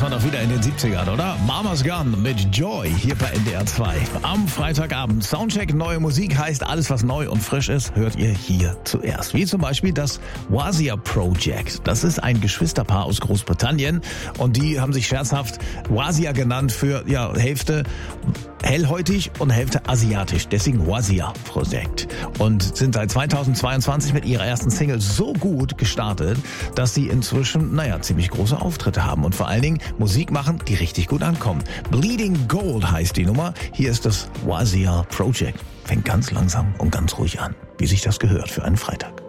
man doch wieder in den 70ern, oder? Mama's Gun mit Joy hier bei NDR 2. Am Freitagabend. Soundcheck, neue Musik heißt, alles was neu und frisch ist, hört ihr hier zuerst. Wie zum Beispiel das Wazia Project. Das ist ein Geschwisterpaar aus Großbritannien und die haben sich scherzhaft Wazia genannt für, Hälfte hellhäutig und Hälfte asiatisch. Deswegen Wazia Project. Und sind seit 2022 mit ihrer ersten Single so gut gestartet, dass sie inzwischen, ziemlich große Auftritte haben und vor allen Dingen Musik machen, die richtig gut ankommen. Bleeding Gold heißt die Nummer. Hier ist das Wazia Project. Fängt ganz langsam und ganz ruhig an, wie sich das gehört für einen Freitag.